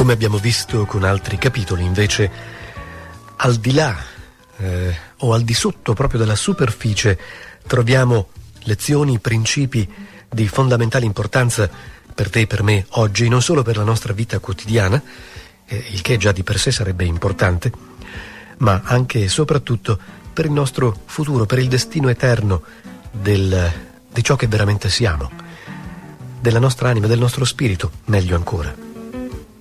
Come abbiamo visto con altri capitoli, invece, al di là o al di sotto proprio della superficie troviamo lezioni, principi di fondamentale importanza per te e per me oggi, non solo per la nostra vita quotidiana, il che già di per sé sarebbe importante, ma anche e soprattutto per il nostro futuro, per il destino eterno di ciò che veramente siamo, della nostra anima, del nostro spirito, meglio ancora.